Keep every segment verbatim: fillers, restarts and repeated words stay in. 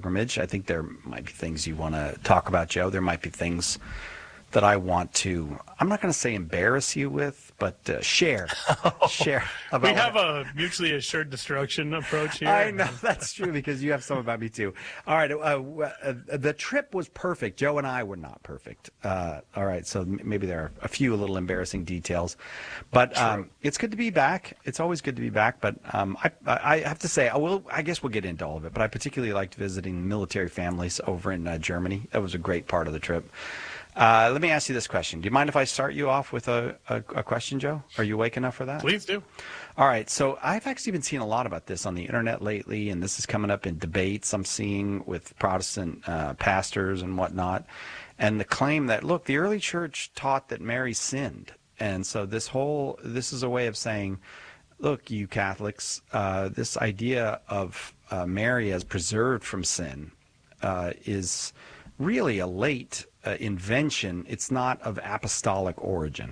pilgrimage. I think there might be things you want to talk about, Joe. There might be things that I want to, I'm not going to say embarrass you with, but uh, share. Oh, share about we have what, a mutually assured destruction approach here. I know, that's true, because you have some about me too. All right, uh, uh, the trip was perfect. Joe and I were not perfect. Uh, all right, so m- maybe there are a few little embarrassing details. But um, it's good to be back. It's always good to be back. But um, I, I have to say, I will. I guess we'll get into all of it. But I particularly liked visiting military families over in uh, Germany. That was a great part of the trip. Uh, let me ask you this question. Do you mind if I start you off with a, a, a question, Joe? Are you awake enough for that? Please do. All right. So I've actually been seeing a lot about this on the internet lately, and this is coming up in debates I'm seeing with Protestant uh, pastors and whatnot. And the claim that, look, the early church taught that Mary sinned. And so this whole, this is a way of saying, look, you Catholics, uh, this idea of uh, Mary as preserved from sin uh, is really a late uh, invention. It's not of apostolic origin.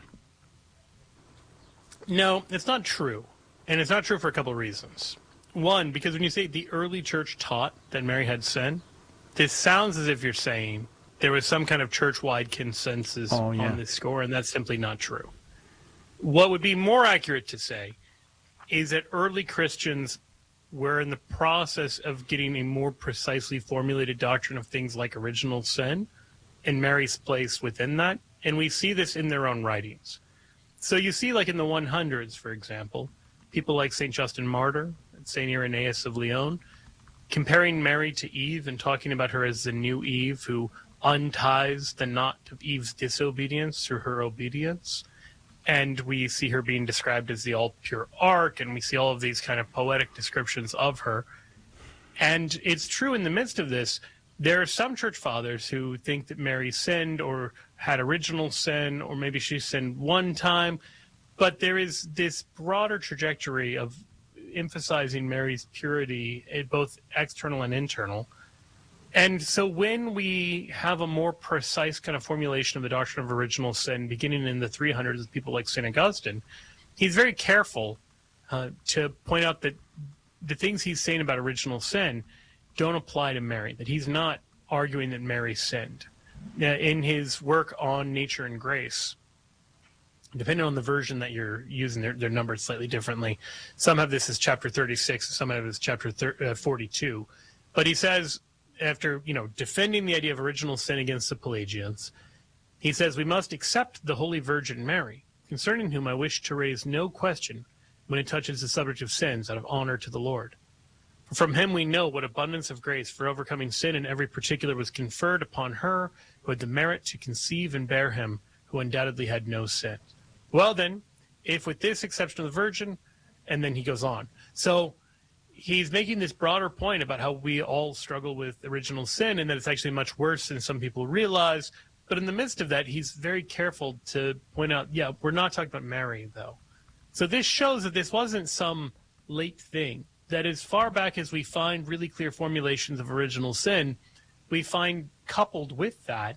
No, it's not true. And it's not true for a couple of reasons. One, because when you say the early church taught that Mary had sin, this sounds as if you're saying there was some kind of church-wide consensus Oh, yeah. on this score, and that's simply not true. What would be more accurate to say is that early Christians were in the process of getting a more precisely formulated doctrine of things like original sin and Mary's place within that, and we see this in their own writings. So you see, like in the hundreds, for example, people like Saint Justin Martyr and Saint Irenaeus of Lyon comparing Mary to Eve and talking about her as the new Eve who unties the knot of Eve's disobedience through her obedience. And we see her being described as the all-pure ark, and we see all of these kind of poetic descriptions of her. And it's true in the midst of this, there are some church fathers who think that Mary sinned or had original sin, or maybe she sinned one time. But there is this broader trajectory of emphasizing Mary's purity, both external and internal. And so when we have a more precise kind of formulation of the doctrine of original sin, beginning in the three hundreds with people like Saint Augustine, he's very careful uh, to point out that the things he's saying about original sin don't apply to Mary, that he's not arguing that Mary sinned. Uh, in his work on nature and grace, depending on the version that you're using, they're, they're numbered slightly differently. Some have this as chapter thirty-six, some have it as chapter forty-two. But he says, after, you know, defending the idea of original sin against the Pelagians, he says, we must accept the Holy Virgin Mary, concerning whom I wish to raise no question when it touches the subject of sins out of honor to the Lord. For from him we know what abundance of grace for overcoming sin in every particular was conferred upon her who had the merit to conceive and bear him, who undoubtedly had no sin. Well then, if with this exception of the Virgin, and then he goes on. So he's making this broader point about how we all struggle with original sin and that it's actually much worse than some people realize. But in the midst of that, he's very careful to point out, yeah, we're not talking about Mary, though. So this shows that this wasn't some late thing, that as far back as we find really clear formulations of original sin, we find coupled with that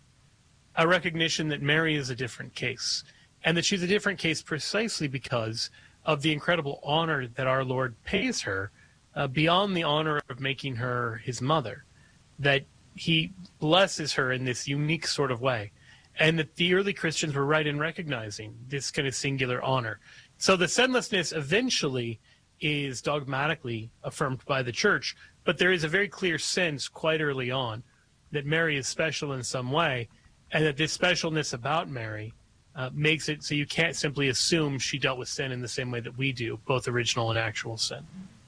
a recognition that Mary is a different case, and that she's a different case precisely because of the incredible honor that our Lord pays her, uh, beyond the honor of making her his mother, that he blesses her in this unique sort of way, and that the early Christians were right in recognizing this kind of singular honor. So the sinlessness eventually is dogmatically affirmed by the church, but there is a very clear sense quite early on that Mary is special in some way, and that this specialness about Mary uh, makes it so you can't simply assume she dealt with sin in the same way that we do, both original and actual sin.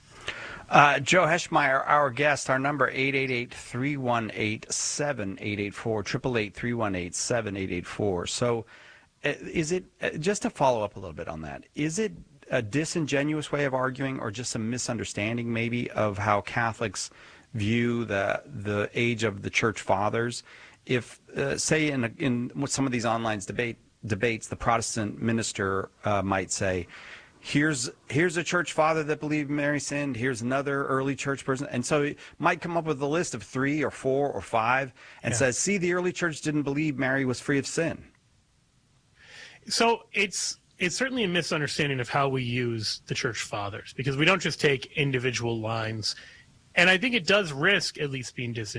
Uh, Joe Heschmeyer, our guest, our number eight eight eight, three one eight, seven eight eight four, eight eight eight, three one eight, seven eight eight four. So uh, is it, uh, just to follow up a little bit on that, is it a disingenuous way of arguing or just a misunderstanding maybe of how Catholics view the the age of the church fathers? If, uh, say, in, in some of these online debate, debates, the Protestant minister uh, might say, Here's here's a church father that believed Mary sinned. Here's another early church person. And so it might come up with a list of three or four or five and yeah. says, see, the early church didn't believe Mary was free of sin. So it's it's certainly a misunderstanding of how we use the church fathers, because we don't just take individual lines. And I think it does risk at least being disingenuous.